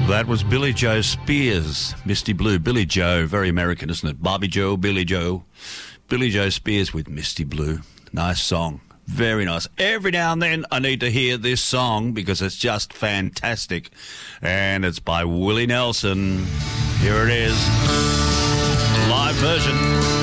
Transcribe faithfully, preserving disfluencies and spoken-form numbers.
That was Billy Joe Spears, Misty Blue. Billy Joe, very American, isn't it? Bobby Joe, Billy Joe. Billy Joe Spears with Misty Blue. Nice song. Very nice. Every now and then I need to hear this song because it's just fantastic. And it's by Willie Nelson. Here it is. Live version.